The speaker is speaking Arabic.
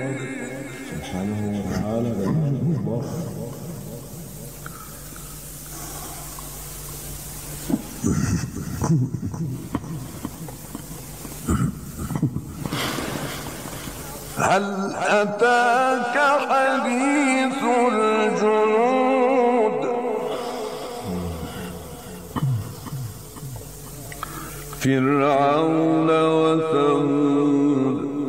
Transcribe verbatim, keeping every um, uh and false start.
سبحانه وتعالى بيان الله. هل أتاك حديث الجنود فرعون وثمود